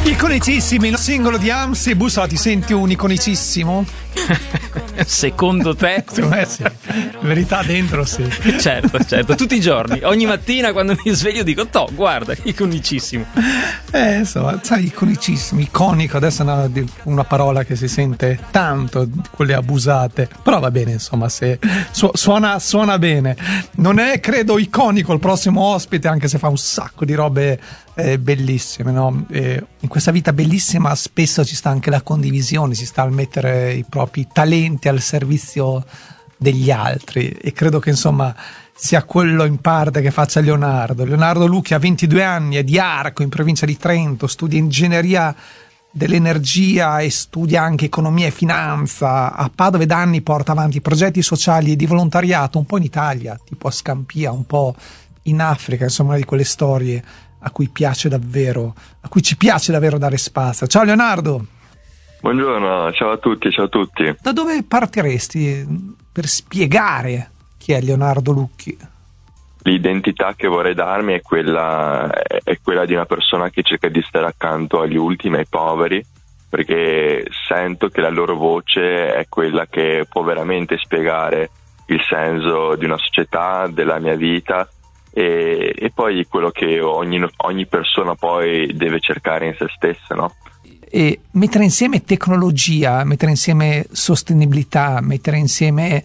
Iconicissimi, il singolo di Amsi. Bussola, ti senti un iconicissimo? Secondo te? Secondo me sì, in verità dentro sì. Certo, tutti i giorni, ogni mattina quando mi sveglio dico guarda, iconicissimo. Insomma, sai, iconicissimo, iconico, adesso è una parola che si sente tanto, quelle abusate, però va bene, insomma, se suona bene. Non è, credo, iconico il prossimo ospite, anche se fa un sacco di robe bellissime, no? In questa vita bellissima spesso ci sta anche la condivisione, si sta al mettere i propri talenti al servizio degli altri, e credo che insomma sia quello in parte che faccia Leonardo Lucchi. Ha 22 anni, è di Arco in provincia di Trento, studia ingegneria dell'energia e studia anche economia e finanza. A Padova da anni porta avanti progetti sociali e di volontariato un po' in Italia, tipo a Scampia, un po' in Africa, insomma una di quelle storie a cui ci piace davvero dare spazio. Ciao Leonardo. Buongiorno, ciao a tutti. Da dove partiresti per spiegare chi è Leonardo Lucchi? L'identità che vorrei darmi è quella di una persona che cerca di stare accanto agli ultimi, ai poveri, perché sento che la loro voce è quella che può veramente spiegare il senso di una società, della mia vita, e poi quello che ogni persona poi deve cercare in se stessa, no? E mettere insieme tecnologia, mettere insieme sostenibilità, mettere insieme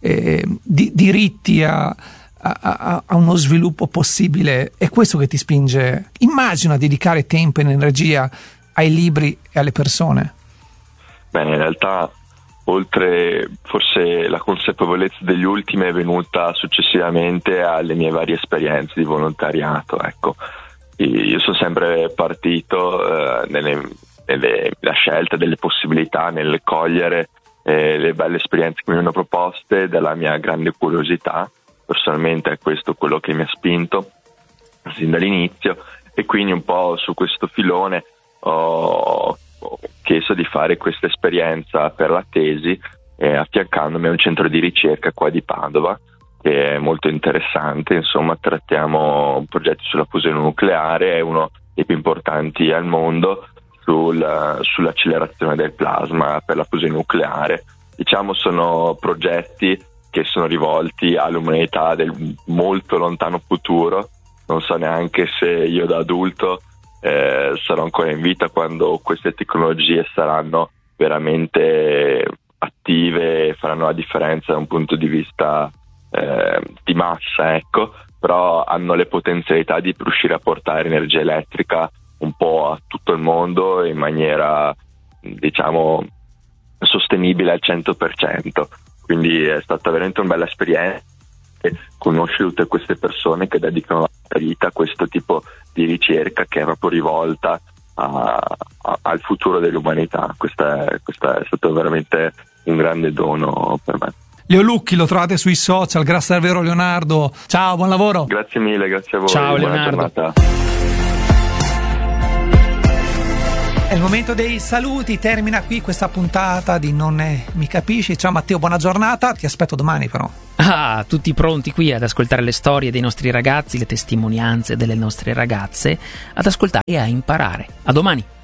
diritti a uno sviluppo possibile, è questo che ti spinge, immagino, a dedicare tempo e energia ai libri e alle persone. Bene, in realtà, oltre forse la consapevolezza degli ultimi, è venuta successivamente alle mie varie esperienze di volontariato. Ecco, io sono sempre partito nella scelta delle possibilità, nel cogliere le belle esperienze che mi vengono proposte, dalla mia grande curiosità. Personalmente è questo quello che mi ha spinto sin dall'inizio, e quindi un po' su questo filone ho chiesto di fare questa esperienza per la tesi, affiancandomi a un centro di ricerca qua di Padova, che è molto interessante. Insomma, trattiamo un progetto sulla fusione nucleare, è uno dei più importanti al mondo, sull'accelerazione del plasma per la fusione nucleare. Diciamo, sono progetti che sono rivolti all'umanità del molto lontano futuro. Non so neanche se io da adulto sarò ancora in vita quando queste tecnologie saranno veramente attive e faranno la differenza da un punto di vista di massa, ecco. Però hanno le potenzialità di riuscire a portare energia elettrica un po' a tutto il mondo in maniera, diciamo, sostenibile al 100%. Quindi è stata veramente una bella esperienza conoscere tutte queste persone che dedicano la propria vita a questo tipo di ricerca, che è proprio rivolta al futuro dell'umanità. Questo è stato veramente un grande dono per me. Leo Lucchi lo trovate sui social. Grazie davvero Leonardo, ciao, buon lavoro. Grazie mille, grazie a voi. Ciao buona Leonardo. giornata. È il momento dei saluti, termina qui questa puntata di Non mi capisci. Ciao Matteo, buona giornata, ti aspetto domani però. Tutti pronti qui ad ascoltare le storie dei nostri ragazzi, le testimonianze delle nostre ragazze, ad ascoltare e a imparare. A domani.